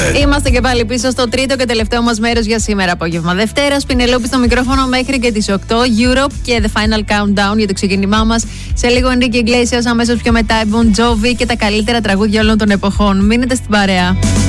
Είμαστε και πάλι πίσω στο τρίτο και τελευταίο μας μέρος για σήμερα απόγευμα. Δευτέρα, Πινελόπη στο μικρόφωνο μέχρι και τις 8. Europe και The Final Countdown για το ξεκίνημά μας. Σε λίγο Enrique Iglesias, αμέσως πιο μετά Bon Jovi και τα καλύτερα τραγούδια όλων των εποχών. Μείνετε στην παρέα.